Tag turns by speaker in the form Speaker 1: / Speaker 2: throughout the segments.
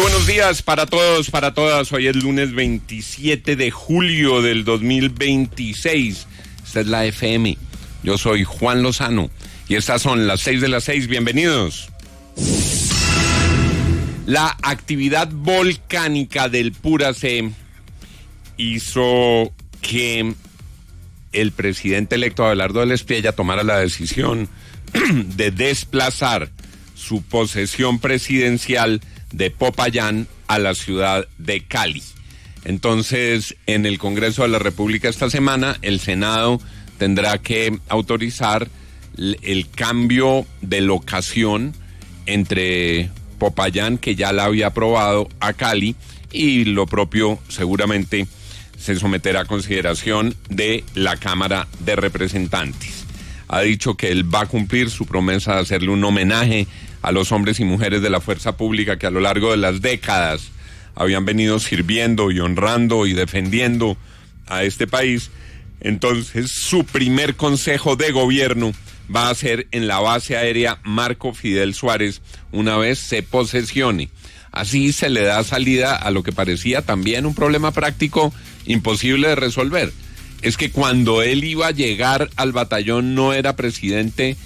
Speaker 1: buenos días para todos, para todas. Hoy es lunes 27 de julio del 2026. Esta es la FM. Yo soy Juan Lozano y estas son las 6 de las 6. Bienvenidos. La actividad volcánica del Puracé hizo que el presidente electo Abelardo del Espiella tomara la decisión de desplazar su posesión presidencial de Popayán a la ciudad de Cali. Entonces, en el Congreso de la República esta semana, el Senado tendrá que autorizar el cambio de locación entre Popayán, que ya la había aprobado, a Cali, y lo propio seguramente se someterá a consideración de la Cámara de Representantes. Ha dicho que él va a cumplir su promesa de hacerle un homenaje a los hombres y mujeres de la fuerza pública que a lo largo de las décadas habían venido sirviendo y honrando y defendiendo a este país. Entonces, su primer consejo de gobierno va a ser en la base aérea Marco Fidel Suárez, una vez se posesione. Así se le da salida a lo que parecía también un problema práctico imposible de resolver. Es que cuando él iba a llegar al batallón no era presidente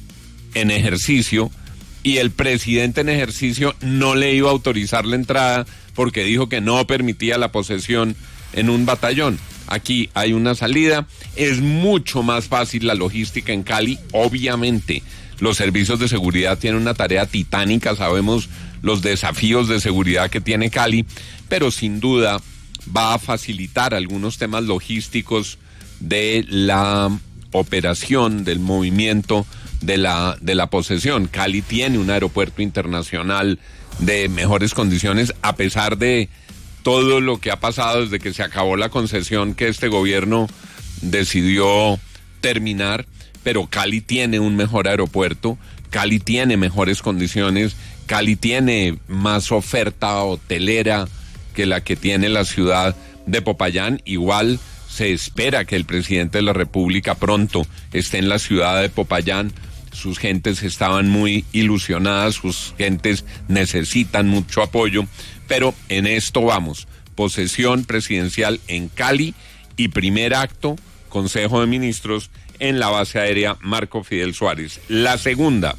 Speaker 1: en ejercicio, y el presidente en ejercicio no le iba a autorizar la entrada porque dijo que no permitía la posesión en un batallón. Aquí hay una salida, es mucho más fácil la logística en Cali, obviamente. Los servicios de seguridad tienen una tarea titánica, sabemos los desafíos de seguridad que tiene Cali, pero sin duda va a facilitar algunos temas logísticos de la operación, del movimiento de la posesión. Cali tiene un aeropuerto internacional de mejores condiciones, a pesar de todo lo que ha pasado desde que se acabó la concesión que este gobierno decidió terminar, pero Cali tiene un mejor aeropuerto, Cali tiene mejores condiciones, Cali tiene más oferta hotelera que la que tiene la ciudad de Popayán. Igual se espera que el presidente de la República pronto esté en la ciudad de Popayán. Sus gentes estaban muy ilusionadas, sus gentes necesitan mucho apoyo, pero en esto vamos. Posesión presidencial en Cali y primer acto, Consejo de Ministros en la base aérea Marco Fidel Suárez. La segunda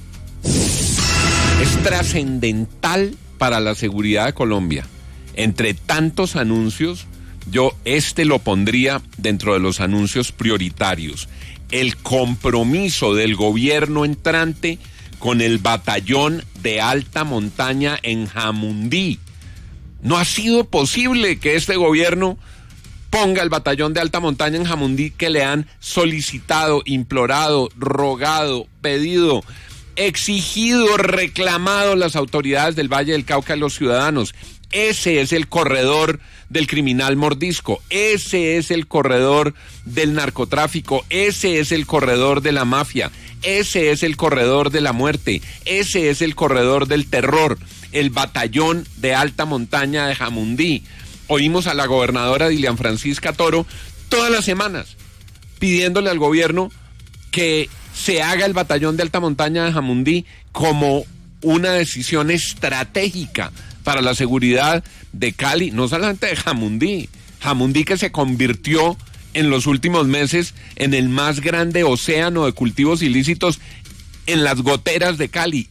Speaker 1: es trascendental para la seguridad de Colombia. Entre tantos anuncios, yo lo pondría dentro de los anuncios prioritarios. El compromiso del gobierno entrante con el batallón de alta montaña en Jamundí. No ha sido posible que este gobierno ponga el batallón de alta montaña en Jamundí, que le han solicitado, implorado, rogado, pedido, exigido, reclamado las autoridades del Valle del Cauca y los ciudadanos. Ese es el corredor del criminal mordisco, ese es el corredor del narcotráfico, ese es el corredor de la mafia, ese es el corredor de la muerte, ese es el corredor del terror, el batallón de alta montaña de Jamundí. Oímos a la gobernadora Dilian Francisca Toro todas las semanas pidiéndole al gobierno que se haga el batallón de alta montaña de Jamundí como una decisión estratégica para la seguridad de Cali, no solamente de Jamundí. Jamundí, que se convirtió en los últimos meses en el más grande océano de cultivos ilícitos en las goteras de Cali,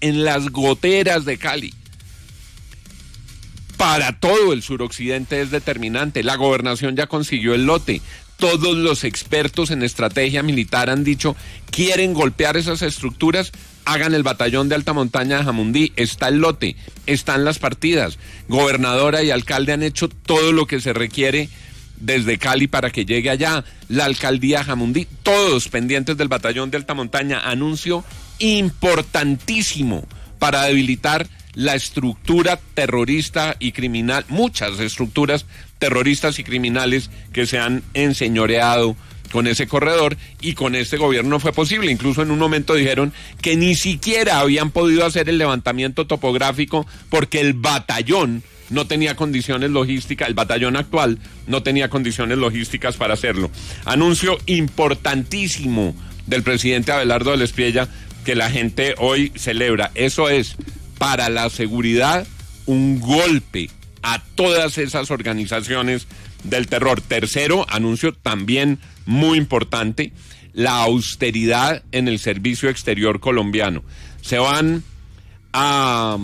Speaker 1: Para todo el suroccidente es determinante. La gobernación ya consiguió el lote. Todos los expertos en estrategia militar han dicho, quieren golpear esas estructuras, hagan el batallón de alta montaña de Jamundí. Está el lote, están las partidas. Gobernadora y alcalde han hecho todo lo que se requiere desde Cali para que llegue allá. La alcaldía de Jamundí, todos pendientes del batallón de alta montaña. Anuncio importantísimo para debilitar la estructura terrorista y criminal, muchas estructuras terroristas y criminales que se han enseñoreado con ese corredor, y con este gobierno no fue posible. Incluso en un momento dijeron que ni siquiera habían podido hacer el levantamiento topográfico porque el batallón no tenía condiciones logísticas, el batallón actual no tenía condiciones logísticas para hacerlo. Anuncio importantísimo del presidente Abelardo del Espiella que la gente hoy celebra. Eso es, para la seguridad, un golpe a todas esas organizaciones del terror. Tercero, anuncio también muy importante, la austeridad en el servicio exterior colombiano. Se van a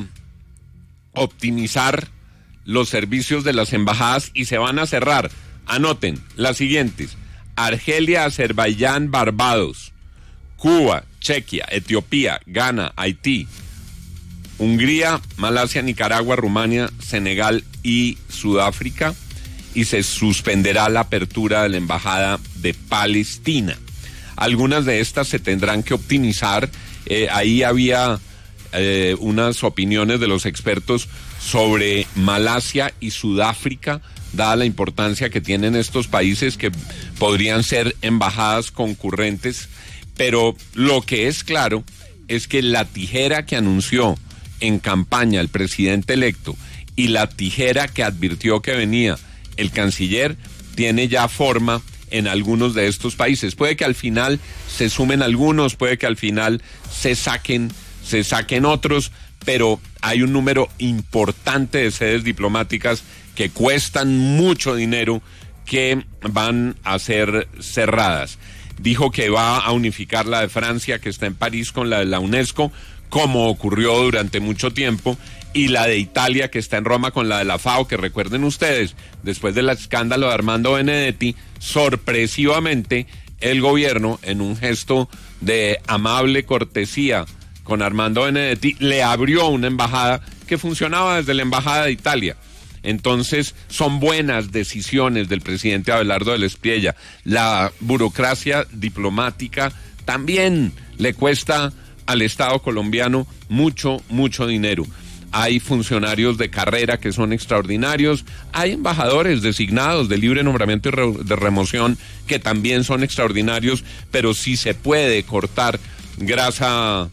Speaker 1: optimizar los servicios de las embajadas y se van a cerrar. Anoten las siguientes: Argelia, Azerbaiyán, Barbados, Cuba, Chequia, Etiopía, Ghana, Haití, Hungría, Malasia, Nicaragua, Rumania, Senegal y Sudáfrica. Y se suspenderá la apertura de la embajada de Palestina. Algunas de estas se tendrán que optimizar. Ahí había unas opiniones de los expertos sobre Malasia y Sudáfrica, dada la importancia que tienen estos países que podrían ser embajadas concurrentes. Pero lo que es claro es que la tijera que anunció en campaña el presidente electo y la tijera que advirtió que venía el canciller tiene ya forma en algunos de estos países. Puede que al final se sumen algunos, puede que al final se saquen otros, pero hay un número importante de sedes diplomáticas que cuestan mucho dinero que van a ser cerradas. Dijo que va a unificar la de Francia, que está en París, con la de la UNESCO, como ocurrió durante mucho tiempo, y la de Italia, que está en Roma, con la de la FAO, que recuerden ustedes, después del escándalo de Armando Benedetti, sorpresivamente el gobierno, en un gesto de amable cortesía con Armando Benedetti, le abrió una embajada que funcionaba desde la embajada de Italia. Entonces, son buenas decisiones del presidente Abelardo del Espriella. La burocracia diplomática también le cuesta al Estado colombiano mucho dinero. Hay funcionarios de carrera que son extraordinarios, hay embajadores designados de libre nombramiento y de remoción que también son extraordinarios, pero si se puede cortar grasa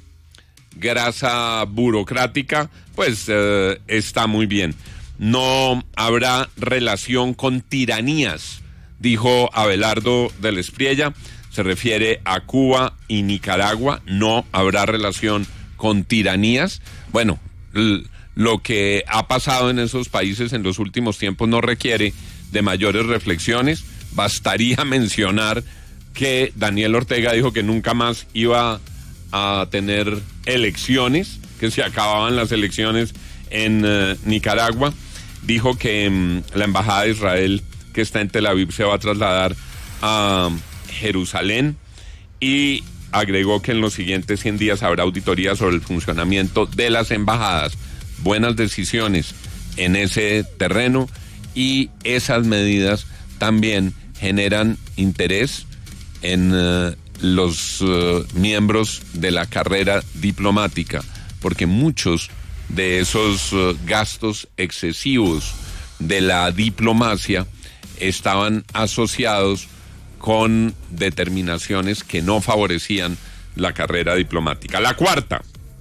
Speaker 1: burocrática, pues está muy bien. No habrá relación con tiranías, dijo Abelardo del Espriella. Se refiere a Cuba y Nicaragua. No habrá relación con tiranías. Bueno, lo que ha pasado en esos países en los últimos tiempos no requiere de mayores reflexiones. Bastaría mencionar que Daniel Ortega dijo que nunca más iba a tener elecciones, que se acababan las elecciones en Nicaragua. Dijo que la embajada de Israel, que está en Tel Aviv, se va a trasladar a Jerusalén, y agregó que en los siguientes 100 días habrá auditoría sobre el funcionamiento de las embajadas. Buenas decisiones en ese terreno, y esas medidas también generan interés en los miembros de la carrera diplomática, porque muchos de esos gastos excesivos de la diplomacia estaban asociados con determinaciones que no favorecían la carrera diplomática. La cuarta: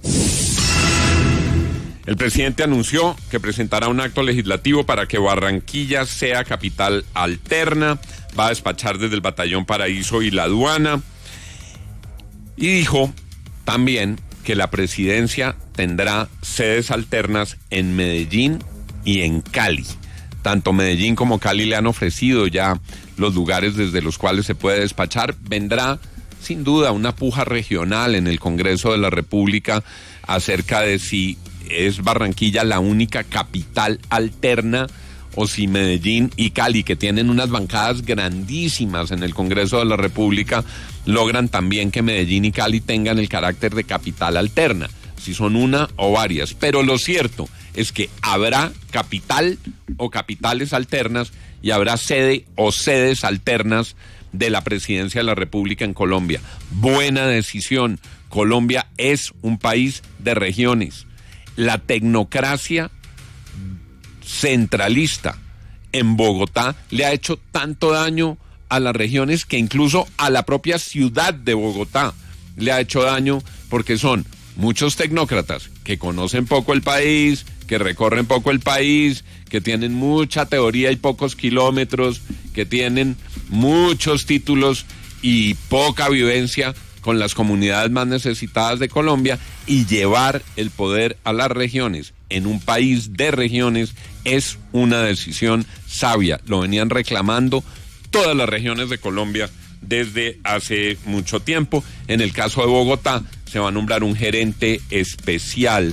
Speaker 1: el presidente anunció que presentará un acto legislativo para que Barranquilla sea capital alterna. Va a despachar desde el Batallón Paraíso y la aduana. Y dijo también que la presidencia tendrá sedes alternas en Medellín y en Cali. Tanto Medellín como Cali le han ofrecido ya los lugares desde los cuales se puede despachar. Vendrá sin duda una puja regional en el Congreso de la República acerca de si es Barranquilla la única capital alterna o si Medellín y Cali, que tienen unas bancadas grandísimas en el Congreso de la República, logran también que Medellín y Cali tengan el carácter de capital alterna, si son una o varias. Pero lo cierto es que habrá capital o capitales alternas y habrá sede o sedes alternas de la presidencia de la República en Colombia. Buena decisión. Colombia es un país de regiones. La tecnocracia centralista en Bogotá le ha hecho tanto daño a las regiones que incluso a la propia ciudad de Bogotá le ha hecho daño, porque son muchos tecnócratas que conocen poco el país, que recorren poco el país, que tienen mucha teoría y pocos kilómetros, que tienen muchos títulos y poca vivencia con las comunidades más necesitadas de Colombia, y llevar el poder a las regiones en un país de regiones es una decisión sabia. Lo venían reclamando todas las regiones de Colombia desde hace mucho tiempo. En el caso de Bogotá, se va a nombrar un gerente especial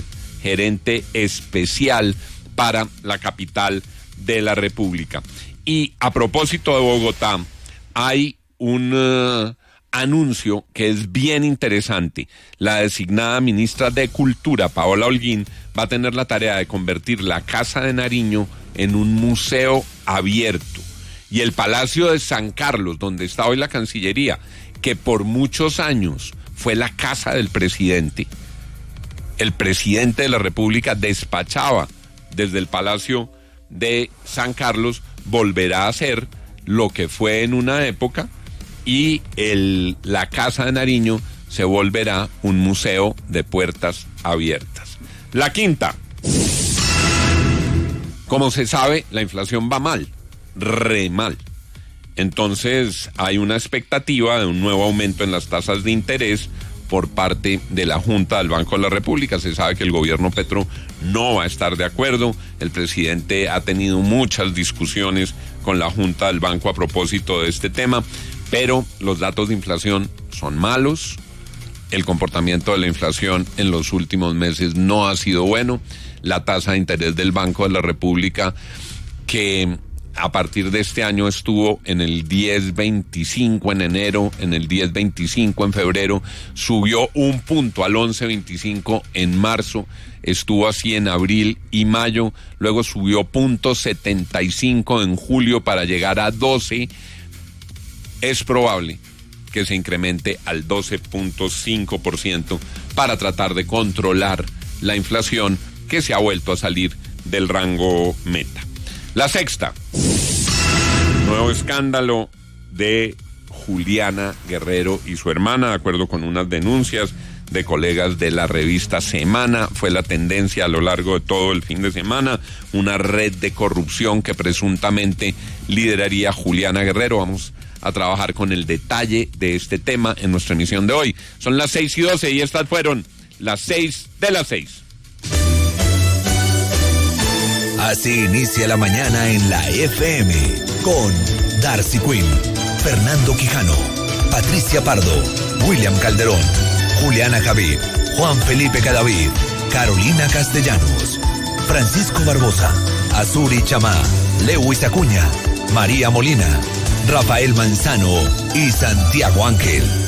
Speaker 1: para la capital de la República. Y a propósito de Bogotá, hay un anuncio que es bien interesante. La designada ministra de Cultura, Paola Holguín, va a tener la tarea de convertir la Casa de Nariño en un museo abierto. Y el Palacio de San Carlos, donde está hoy la Cancillería, que por muchos años fue la casa del presidente, el presidente de la República despachaba desde el Palacio de San Carlos, volverá a ser lo que fue en una época, y la Casa de Nariño se volverá un museo de puertas abiertas. La quinta. Como se sabe, la inflación va mal, re mal. Entonces hay una expectativa de un nuevo aumento en las tasas de interés por parte de la Junta del Banco de la República. Se sabe que el gobierno Petro no va a estar de acuerdo. El presidente ha tenido muchas discusiones con la Junta del Banco a propósito de este tema, pero los datos de inflación son malos. El comportamiento de la inflación en los últimos meses no ha sido bueno. La tasa de interés del Banco de la República, que a partir de este año estuvo en el 10.25 en enero, en el 10.25 en febrero, subió un punto al 11.25 en marzo, estuvo así en abril y mayo, luego subió 0.75 en julio para llegar a 12. Es probable que se incremente al 12.5% para tratar de controlar la inflación, que se ha vuelto a salir del rango meta. La sexta. Nuevo escándalo de Juliana Guerrero y su hermana, de acuerdo con unas denuncias de colegas de la revista Semana. Fue la tendencia a lo largo de todo el fin de semana, una red de corrupción que presuntamente lideraría Juliana Guerrero. Vamos a trabajar con el detalle de este tema en nuestra emisión de hoy. Son las 6:12 y estas fueron las 6 de las 6.
Speaker 2: Así inicia la mañana en la FM con Darcy Quinn, Fernando Quijano, Patricia Pardo, William Calderón, Juliana Javid, Juan Felipe Cadavid, Carolina Castellanos, Francisco Barbosa, Azuri Chamá, Lewis Acuña, María Molina, Rafael Manzano y Santiago Ángel.